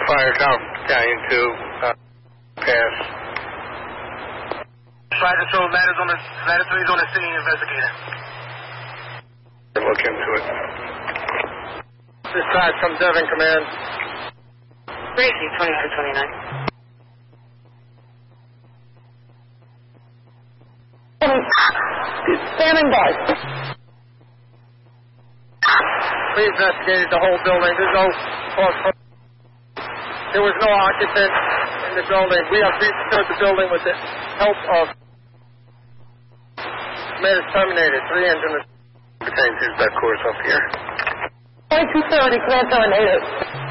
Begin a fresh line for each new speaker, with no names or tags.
Fire Town Battalion 2, pass.
Roger, so Latitude's on the scene investigating.
Look into it.
This side from Devon Command.
Gracie, 2229.
Standing by.
We investigated the whole building. There was no occupant in the building. We have resecured the building with the help of command is terminated. 3 engines.
Contains that course up here.
2230, command terminated.